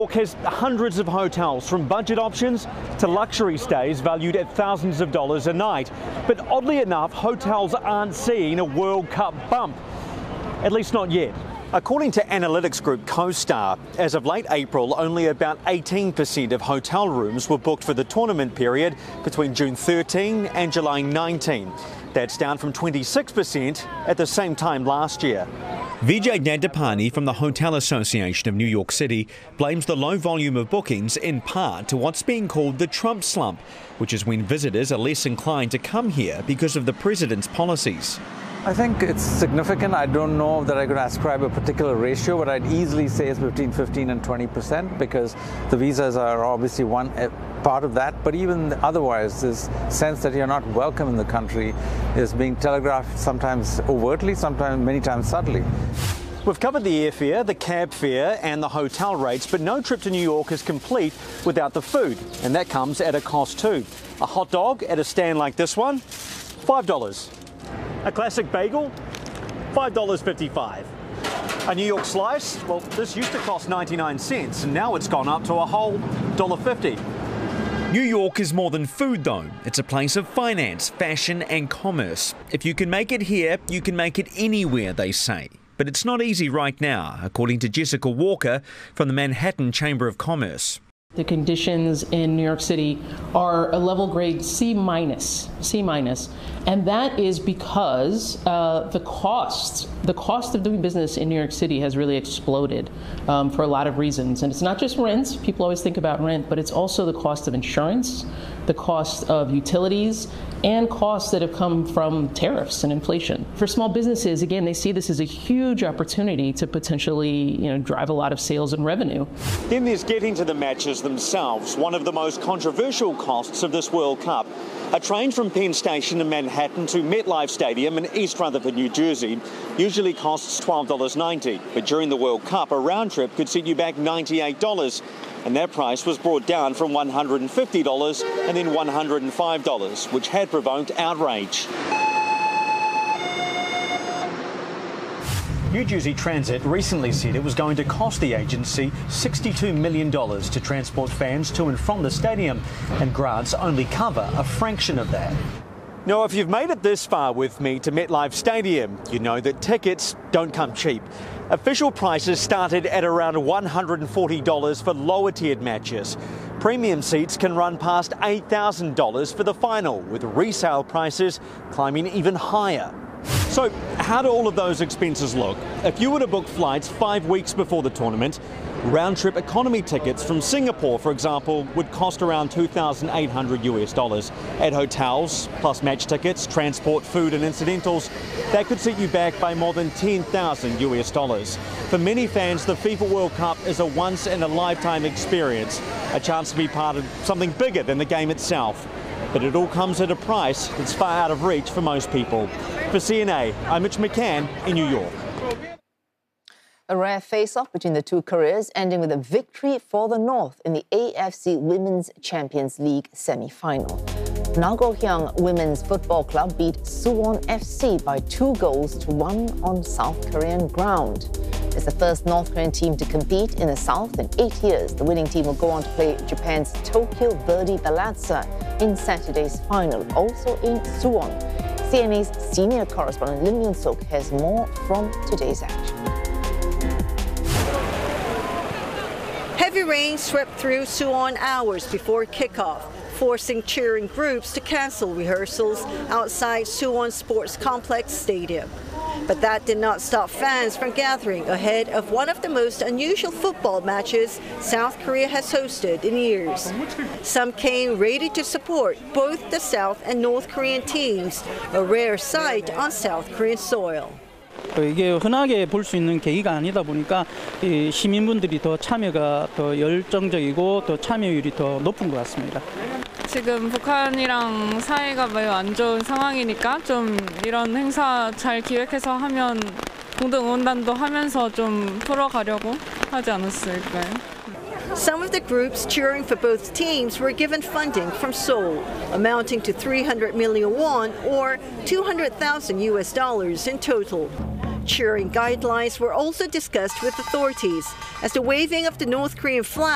York has hundreds of hotels, from budget options to luxury stays valued at thousands of dollars a night. But oddly enough, hotels aren't seeing a World Cup bump, at least not yet. According to analytics group CoStar, as of late April, only about 18% of hotel rooms were booked for the tournament period between June 13 and July 19. That's down from 26% at the same time last year. Vijay Nandapani from the Hotel Association of New York City blames the low volume of bookings in part to what's being called the Trump slump, which is when visitors are less inclined to come here because of the president's policies. I think it's significant. I don't know that I could ascribe a particular ratio, but I'd easily say it's between 15 and 20% because the visas are obviously one part of that. But even otherwise, this sense that you're not welcome in the country is being telegraphed sometimes overtly, sometimes many times subtly. We've covered the airfare, the cab fare and the hotel rates, but no trip to New York is complete without the food, and that comes at a cost too. A hot dog at a stand like this one, $5. A classic bagel, $5.55. A New York slice, well, this used to cost 99 cents, and now it's gone up to a whole $1.50. New York is more than food, though. It's a place of finance, fashion and commerce. If you can make it here, you can make it anywhere, they say. But it's not easy right now, according to Jessica Walker from the Manhattan Chamber of Commerce. The conditions in New York City are a level grade C-, and that is because the cost of doing business in New York City has really exploded for a lot of reasons. And it's not just rent. People always think about rent, but it's also the cost of insurance, the cost of utilities, and costs that have come from tariffs and inflation. For small businesses, again, they see this as a huge opportunity to potentially, drive a lot of sales and revenue. Then there's getting to the matches themselves, one of the most controversial costs of this World Cup. A train from Penn Station in Manhattan to MetLife Stadium in East Rutherford, New Jersey, usually costs $12.90. But during the World Cup, a round trip could set you back $98. And that price was brought down from $150 and then $105, which had provoked outrage. New Jersey Transit recently said it was going to cost the agency $62 million to transport fans to and from the stadium, and grants only cover a fraction of that. Now, if you've made it this far with me to MetLife Stadium, you know that tickets don't come cheap. Official prices started at around $140 for lower-tiered matches. Premium seats can run past $8,000 for the final, with resale prices climbing even higher. So how do all of those expenses look? If you were to book flights 5 weeks before the tournament, round-trip economy tickets from Singapore, for example, would cost around $2,800 At hotels, plus match tickets, transport, food and incidentals, that could set you back by more than $10,000 For many fans, the FIFA World Cup is a once-in-a-lifetime experience, a chance to be part of something bigger than the game itself. But it all comes at a price that's far out of reach for most people. For CNA, I'm Mitch McCann in New York. A rare face-off between the two Koreas, ending with a victory for the North in the AFC Women's Champions League semi-final. Nagohyang Women's Football Club beat Suwon FC by 2-1 on South Korean ground. It's the first North Korean team to compete in the South in 8 years. The winning team will go on to play Japan's Tokyo Verdy Palazzo in Saturday's final, also in Suwon. CNA's senior correspondent Lim Yoon-suk has more from today's action. Heavy rain swept through Suwon hours before kickoff, forcing cheering groups to cancel rehearsals outside Suwon Sports Complex Stadium. But that did not stop fans from gathering ahead of one of the most unusual football matches South Korea has hosted in years. Some came ready to support both the South and North Korean teams, a rare sight on South Korean soil. 이게 흔하게 볼 수 있는 계기가 아니다 보니까 시민분들이 더 참여가 더 열정적이고 더 참여율이 더 높은 것 같습니다. 지금 북한이랑 사이가 매우 안 좋은 상황이니까 좀 이런 행사 잘 기획해서 하면 공동 응원단도 하면서 좀 풀어가려고 하지 않았을까요? Some of the groups cheering for both teams were given funding from Seoul, amounting to 300 million won or $200,000 in total. Cheering guidelines were also discussed with authorities as the waving of the North Korean flag